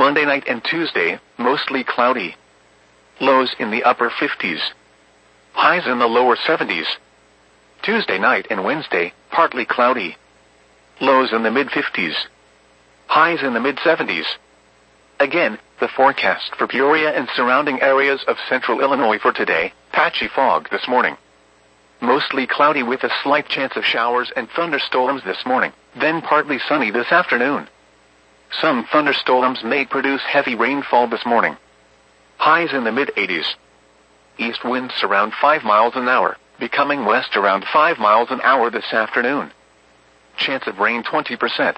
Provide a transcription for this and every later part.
Monday night and Tuesday, mostly cloudy. Lows in the upper 50s. Highs in the lower 70s. Tuesday night and Wednesday, partly cloudy. Lows in the mid-50s. Highs in the mid-70s. Again, the forecast for Peoria and surrounding areas of central Illinois for today: patchy fog this morning. Mostly cloudy with a slight chance of showers and thunderstorms this morning, then partly sunny this afternoon. Some thunderstorms may produce heavy rainfall this morning. Highs in the mid-80s. East winds around 5 miles an hour, becoming west around 5 miles an hour this afternoon. Chance of rain 20%.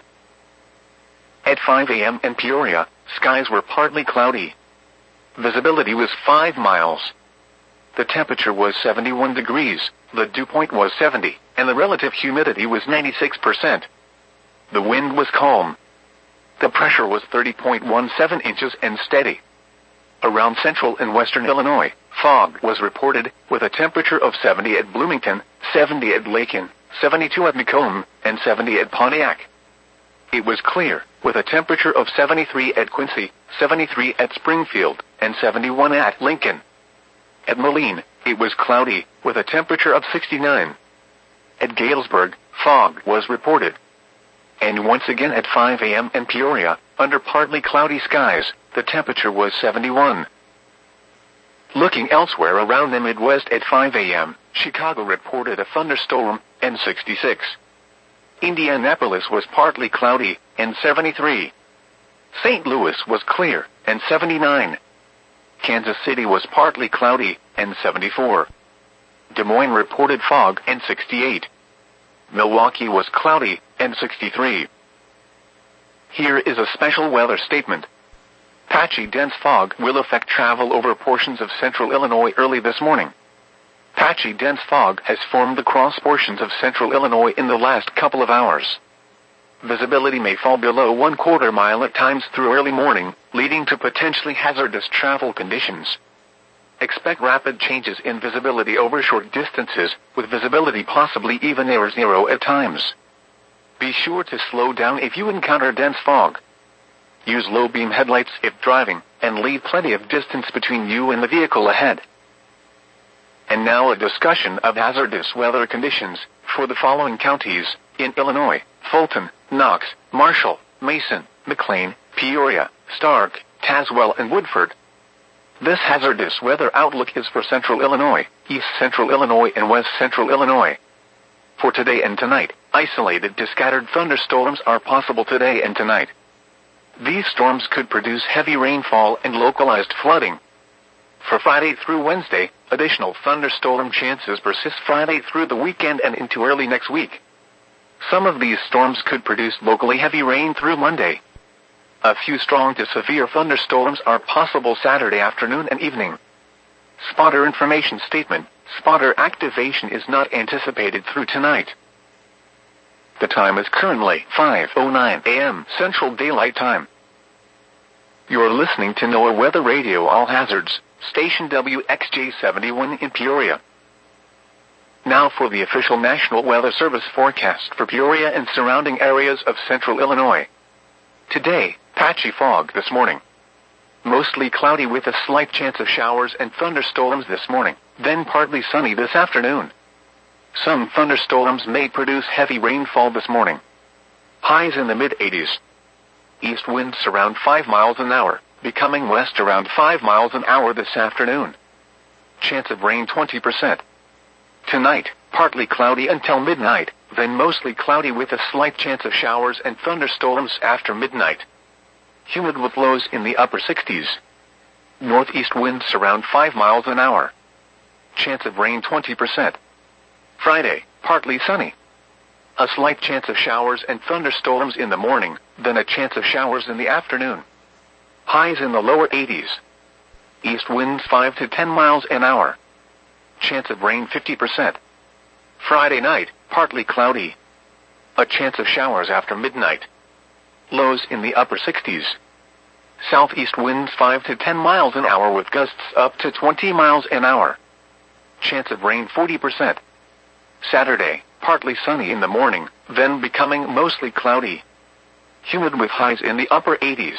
At 5 a.m. in Peoria, skies were partly cloudy. Visibility was 5 miles. The temperature was 71 degrees, the dew point was 70, and the relative humidity was 96%. The wind was calm. The pressure was 30.17 inches and steady. Around central and western Illinois, fog was reported, with a temperature of 70 at Bloomington, 70 at Lakin, 72 at Macomb, and 70 at Pontiac. It was clear, with a temperature of 73 at Quincy, 73 at Springfield, and 71 at Lincoln. At Moline, it was cloudy, with a temperature of 69. At Galesburg, fog was reported. And once again at 5 a.m. in Peoria, under partly cloudy skies, the temperature was 71. Looking elsewhere around the Midwest at 5 a.m., Chicago reported a thunderstorm, and 66. Indianapolis was partly cloudy, and 73. St. Louis was clear, and 79. Kansas City was partly cloudy, and 74. Des Moines reported fog, and 68. Milwaukee was cloudy, and 63. Here is a special weather statement. Patchy dense fog will affect travel over portions of central Illinois early this morning. Patchy dense fog has formed across portions of central Illinois in the last couple of hours. Visibility may fall below 1/4 mile at times through early morning, leading to potentially hazardous travel conditions. Expect rapid changes in visibility over short distances, with visibility possibly even near zero at times. Be sure to slow down if you encounter dense fog. Use low-beam headlights if driving, and leave plenty of distance between you and the vehicle ahead. And now a discussion of hazardous weather conditions for the following counties in Illinois: Fulton, Knox, Marshall, Mason, McLean, Peoria, Stark, Tazewell, and Woodford. This hazardous weather outlook is for central Illinois, east central Illinois, and west central Illinois. For today and tonight, isolated to scattered thunderstorms are possible today and tonight. These storms could produce heavy rainfall and localized flooding. For Friday through Wednesday, additional thunderstorm chances persist Friday through the weekend and into early next week. Some of these storms could produce locally heavy rain through Monday. A few strong to severe thunderstorms are possible Saturday afternoon and evening. Spotter information statement: spotter activation is not anticipated through tonight. The time is currently 5:09 a.m. Central Daylight Time. You're listening to NOAA Weather Radio All Hazards, station WXJ71 in Peoria. Now for the official National Weather Service forecast for Peoria and surrounding areas of central Illinois. Today, patchy fog this morning. Mostly cloudy with a slight chance of showers and thunderstorms this morning, then partly sunny this afternoon. Some thunderstorms may produce heavy rainfall this morning. Highs in the mid-80s. East winds around 5 miles an hour, becoming west around 5 miles an hour this afternoon. Chance of rain 20%. Tonight, partly cloudy until midnight, then mostly cloudy with a slight chance of showers and thunderstorms after midnight. Humid with lows in the upper 60s. Northeast winds around 5 miles an hour. Chance of rain 20%. Friday, partly sunny. A slight chance of showers and thunderstorms in the morning, then a chance of showers in the afternoon. Highs in the lower 80s. East winds 5 to 10 miles an hour. Chance of rain 50%. Friday night, partly cloudy. A chance of showers after midnight. Lows in the upper 60s. Southeast winds 5 to 10 miles an hour with gusts up to 20 miles an hour. Chance of rain 40%. Saturday, partly sunny in the morning, then becoming mostly cloudy. Humid with highs in the upper 80s.